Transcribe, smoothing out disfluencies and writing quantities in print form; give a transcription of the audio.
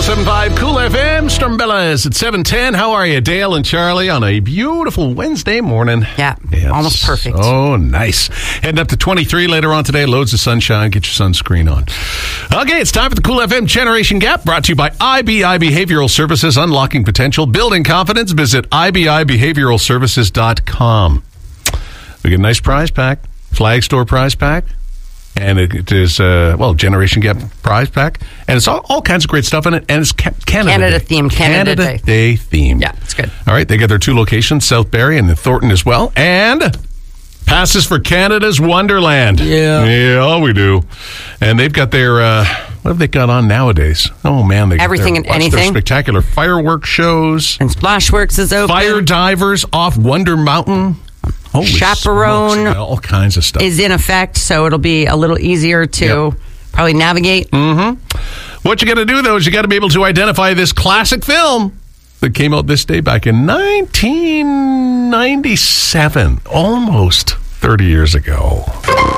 107.5 Cool FM. Strumbella at 7:10. How are you, Dale and Charlie, on a beautiful Wednesday morning? Yeah, almost perfect. Oh, nice. Heading up to 23 later on today. Loads of sunshine. Get your sunscreen on. Okay, it's time for the Cool FM Generation Gap, brought to you by IBI Behavioral Services, unlocking potential, building confidence. Visit IBIBehavioralServices.com. We get a nice prize pack, flag store prize pack. And it is, Generation Gap prize pack. And it's all kinds of great stuff in it. And it's Canada themed. Canada Day themed. Yeah, it's good. All right, they got their two locations, Southbury and Thornton as well. And passes for Canada's Wonderland. Yeah, we do. And they've got their, what have they got on nowadays? Oh, man. They everything and anything. Their spectacular fireworks shows. And Splashworks is open. Fire divers off Wonder Mountain. Holy Chaperone, smokes, all kinds of stuff is in effect, so it'll be a little easier to probably navigate. Mm-hmm. What you got to do, though, is you got to be able to identify this classic film that came out this day back in 1997, almost 30 years ago.